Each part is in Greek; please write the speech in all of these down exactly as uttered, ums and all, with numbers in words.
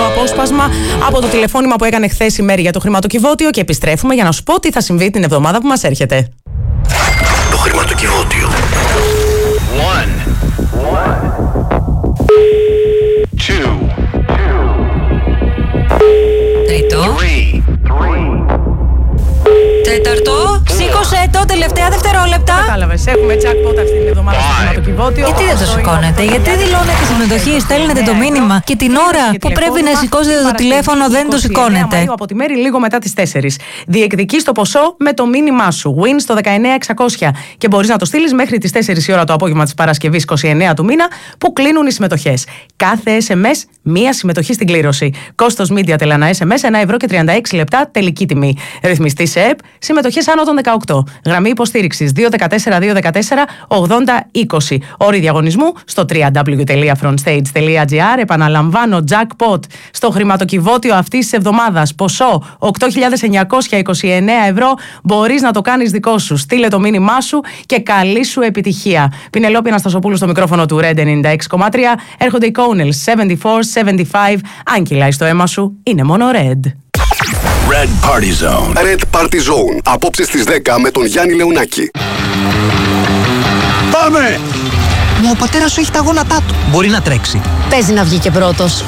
απόσπασμα από το τηλεφώνημα που έκανε χθες η Μέρη για το χρηματοκιβώτιο και επιστρέφουμε για να σου πω τι θα συμβεί την εβδομάδα που μας έρχεται. Το χρηματοκιβώτιο. One. Two. Τρίτο. Τέταρτο. Σήκωσε το, τελευταία δευτερόλεπτα. Κατάλαβες, έχουμε jackpot αυτή την εβδομάδα στο χρηματοκιβώτιο. Γιατί δεν το σηκώνετε, γιατί δηλώνετε συμμετοχή, στέλνετε το μήνυμα και την ώρα που πρέπει να σηκώσετε το τηλέφωνο δεν το σηκώνετε. Από τη Μέρη λίγο μετά τις τέσσερις. Διεκδικείς το ποσό με το μήνυμά σου. Win στο δεκαεννέα εξακόσια και μπορείς να το στείλεις μέχρι τις τέσσερις η ώρα το απόγευμα της Παρασκευής είκοσι εννέα του μήνα που κλείνουν οι συμμετοχές. Κάθε ες εμ ες μία συμμετοχή στην κλήρωση. Κόστος Media Telana ες εμ ες ένα ευρώ και τριάντα έξι λεπτά τελική τιμή. Ρυθμιστή σε ΕΠ, συμμετοχές άνω των δεκαοκτώ. Γραμμή υποστήριξης δύο ένα τέσσερα δύο ένα τέσσερα ογδόντα είκοσι. Όροι διαγωνισμού στο double-u double-u double-u τελεία frontstage τελεία τζι άρ. Επαναλαμβάνω, jackpot στο χρηματοκιβώτιο αυτής της εβδομάδας. Ποσό οκτώ χιλιάδες εννιακόσια είκοσι εννέα ευρώ. Μπορείς να το κάνεις δικό σου. Στείλε το μήνυμά σου και καλή σου επιτυχία. Πινελόπη Αναστασοπούλου στο μικρόφωνο του Red ενενήντα έξι κόμμα τρία. Έρχονται οι Connells εβδομήντα τέσσερα εβδομήντα πέντε. Αν κυλάει στο αίμα σου, είναι μόνο Red. Red Party Zone. Red Party Zone. Απόψε στις δέκα με τον Γιάννη Λεωνάκη. Πάμε! Μα ο πατέρας σου έχει τα γόνατά του. Μπορεί να τρέξει. Παίζει να βγει και πρώτος.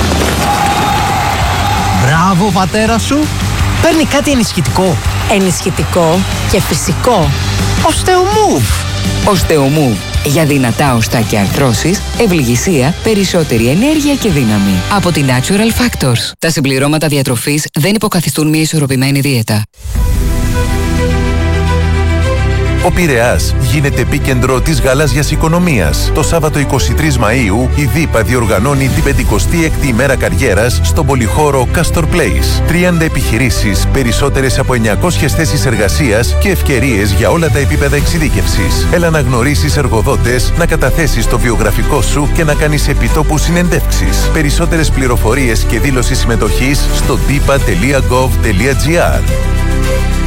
Μπράβο, πατέρα σου. Παίρνει κάτι ενισχυτικό. Ενισχυτικό και φυσικό. Οστεομούβ. Οστεομούβ. Για δυνατά οστά και αρθρώσεις, ευληγησία, περισσότερη ενέργεια και δύναμη. Από τη Natural Factors. Τα συμπληρώματα διατροφής δεν υποκαθιστούν μια ισορροπημένη δίαιτα. Ο Πειραιάς γίνεται επίκεντρο της γαλάζιας οικονομίας. Το Σάββατο εικοστή τρίτη Μαΐου η ΔΥΠΑ διοργανώνει την πενηκοστή έκτη ημέρα καριέρας στον πολυχώρο Castor Place. τριάντα επιχειρήσεις, περισσότερες από εννιακόσιες θέσεις εργασίας και ευκαιρίες για όλα τα επίπεδα εξειδίκευσης. Έλα να γνωρίσεις εργοδότες, να καταθέσεις το βιογραφικό σου και να κάνεις επιτόπου συνεντεύξεις. Περισσότερες πληροφορίες και δήλωση συμμετοχής στο dipa τελεία gov τελεία gr.